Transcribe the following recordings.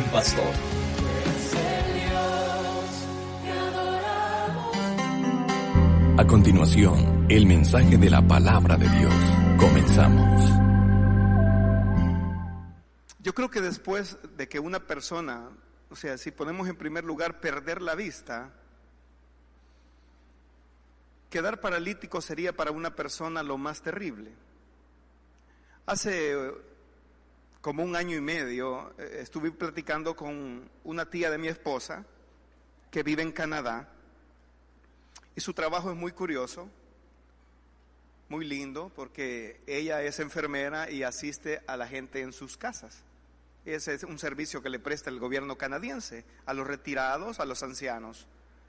pastor. A continuación, el mensaje de la palabra de Dios. Comenzamos. Yo creo que después de que una persona, o sea, si ponemos en primer lugar perder la vista, quedar paralítico sería para una persona lo más terrible. Hace como 1 año y medio estuve platicando con una tía de mi esposa que vive en Canadá y su trabajo es muy curioso, muy lindo, porque ella es enfermera y asiste a la gente en sus casas. Ese es un servicio que le presta el gobierno canadiense a los retirados, a los ancianos.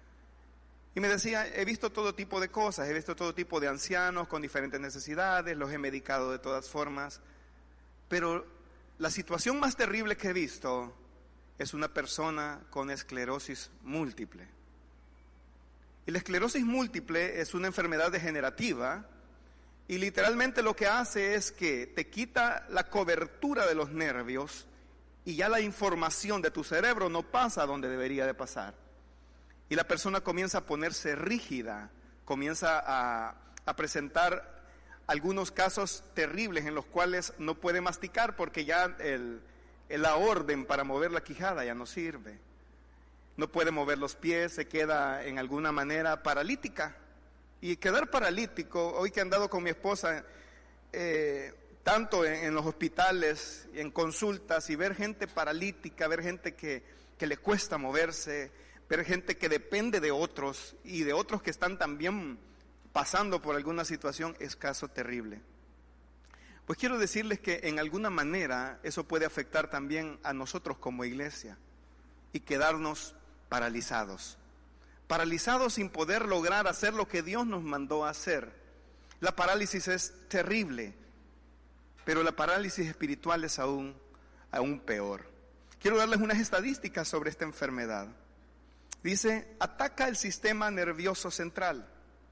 Y me decía, he visto todo tipo de cosas, he visto todo tipo de ancianos con diferentes necesidades, los he medicado de todas formas, pero la situación más terrible que he visto es una persona con esclerosis múltiple. Y la esclerosis múltiple es una enfermedad degenerativa y literalmente lo que hace es que te quita la cobertura de los nervios y ya la información de tu cerebro no pasa donde debería de pasar. Y la persona comienza a ponerse rígida, comienza a presentar algunos casos terribles en los cuales no puede masticar porque ya la orden para mover la quijada ya no sirve. No puede mover los pies, se queda en alguna manera paralítica. Y quedar paralítico, hoy que he andado con mi esposa, tanto en los hospitales, en consultas, y ver gente paralítica, ver gente que le cuesta moverse, ver gente que depende de otros y de otros que están también pasando por alguna situación, es caso terrible. Pues quiero decirles que en alguna manera eso puede afectar también a nosotros como iglesia y quedarnos paralizados sin poder lograr hacer lo que Dios nos mandó a hacer. La parálisis es terrible, pero la parálisis espiritual es aún peor. Quiero darles unas estadísticas sobre esta enfermedad. Dice, ataca el sistema nervioso central.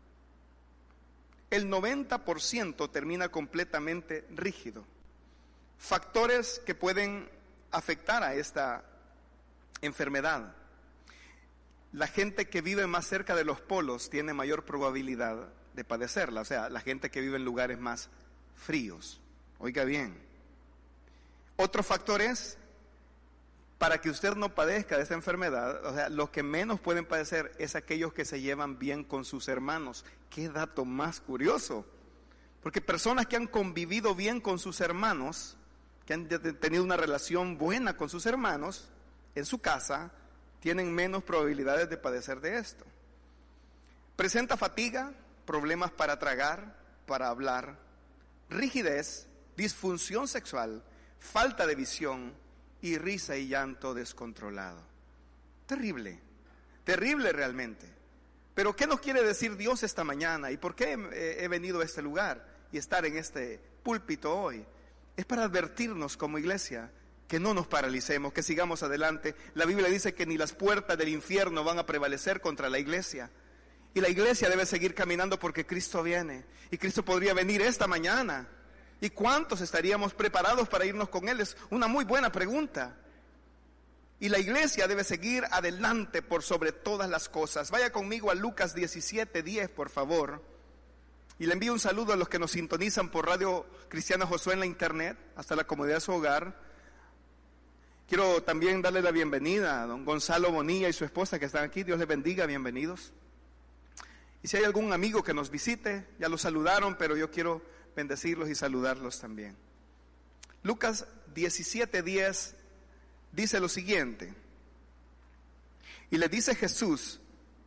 El 90% termina completamente rígido. Factores que pueden afectar a esta enfermedad. La gente que vive más cerca de los polos tiene mayor probabilidad de padecerla, o sea, la gente que vive en lugares más fríos. Oiga bien. Otro factor es, para que usted no padezca de esta enfermedad, o sea, los que menos pueden padecer es aquellos que se llevan bien con sus hermanos. Qué dato más curioso, porque personas que han convivido bien con sus hermanos, que han tenido una relación buena con sus hermanos en su casa, tienen menos probabilidades de padecer de esto. Presenta fatiga, problemas para tragar, para hablar, rigidez, disfunción sexual, falta de visión y risa y llanto descontrolado. Terrible, terrible realmente. Pero ¿qué nos quiere decir Dios esta mañana? ¿Y por qué he venido a este lugar y estar en este púlpito hoy? Es para advertirnos como iglesia que no nos paralicemos, que sigamos adelante. La Biblia dice que ni las puertas del infierno van a prevalecer contra la iglesia. Y la iglesia debe seguir caminando porque Cristo viene. Y Cristo podría venir esta mañana. ¿Y cuántos estaríamos preparados para irnos con Él? Es una muy buena pregunta. Y la iglesia debe seguir adelante por sobre todas las cosas. Vaya conmigo a Lucas 17:10, por favor. Y le envío un saludo a los que nos sintonizan por Radio Cristiana Josué en la internet, hasta la comodidad de su hogar. Quiero también darle la bienvenida a don Gonzalo Bonilla y su esposa que están aquí. Dios les bendiga, bienvenidos. Y si hay algún amigo que nos visite, ya los saludaron, pero yo quiero bendecirlos y saludarlos también. Lucas 17:10 dice lo siguiente. Y le dice Jesús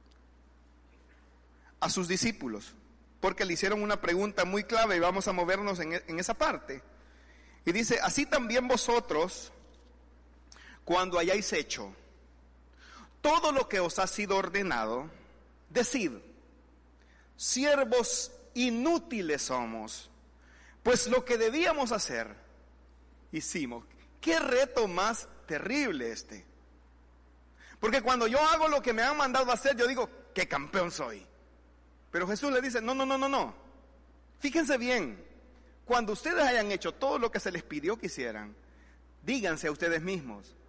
a sus discípulos, porque le hicieron una pregunta muy clave y vamos a movernos en esa parte. Y dice, así también vosotros, cuando hayáis hecho todo lo que os ha sido ordenado, decid, siervos inútiles somos, pues lo que debíamos hacer, hicimos. Qué reto más terrible este. Porque cuando yo hago lo que me han mandado a hacer, yo digo, qué campeón soy. Pero Jesús le dice, no. Fíjense bien, cuando ustedes hayan hecho todo lo que se les pidió que hicieran, díganse a ustedes mismos,